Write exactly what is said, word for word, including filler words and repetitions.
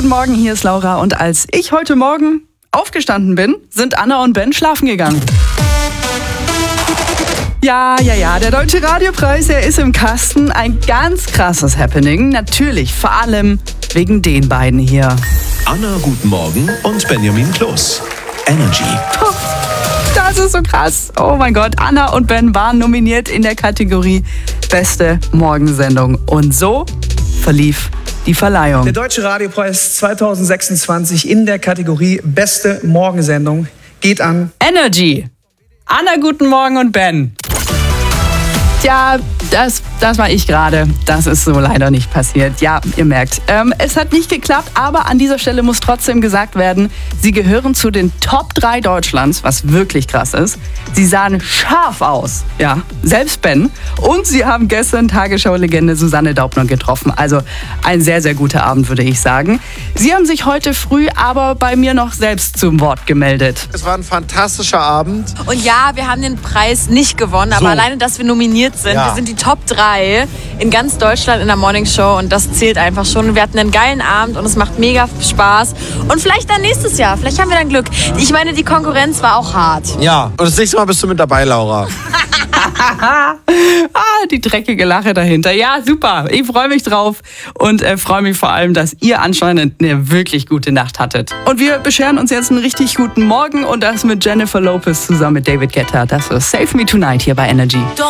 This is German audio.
guten Morgen, hier ist Laura. Und als ich heute Morgen aufgestanden bin, sind Anna und Ben schlafen gegangen. Ja, ja, ja, der Deutsche Radiopreis, er ist im Kasten. Ein ganz krasses Happening. Natürlich, vor allem wegen den beiden hier. Anna, guten Morgen und Benjamin Kloß. Energy. Puh, das ist so krass. Oh mein Gott, Anna und Ben waren nominiert in der Kategorie Beste Morgensendung. Und so verlief die Verleihung. Der Deutsche Radiopreis zwanzig sechsundzwanzig in der Kategorie Beste Morgensendung geht an Energy. Anna, guten Morgen und Ben. Tja, das, das war ich gerade. Das ist so leider nicht passiert. Ja, ihr merkt, ähm, es hat nicht geklappt, aber an dieser Stelle muss trotzdem gesagt werden, sie gehören zu den Top drei Deutschlands, was wirklich krass ist. Sie sahen scharf aus, ja, selbst Ben. Und sie haben gestern Tagesschau-Legende Susanne Daubner getroffen. Also ein sehr, sehr guter Abend, würde ich sagen. Sie haben sich heute früh aber bei mir noch selbst zum Wort gemeldet. Es war ein fantastischer Abend. Und ja, wir haben den Preis nicht gewonnen, aber So. alleine, dass wir nominiert sind, Ja. wir sind die Top drei in ganz Deutschland in der Morning Show und das zählt einfach schon. Wir hatten einen geilen Abend und es macht mega Spaß. Und vielleicht dann nächstes Jahr, vielleicht haben wir dann Glück. Ich meine, die Konkurrenz war auch hart. Ja, und das nächste Mal bist du mit dabei, Laura. ah, die dreckige Lache dahinter. Ja, super. Ich freue mich drauf und äh, freue mich vor allem, dass ihr anscheinend eine wirklich gute Nacht hattet. Und wir bescheren uns jetzt einen richtig guten Morgen und das mit Jennifer Lopez zusammen mit David Guetta. Das ist Save Me Tonight hier bei Energy. Don't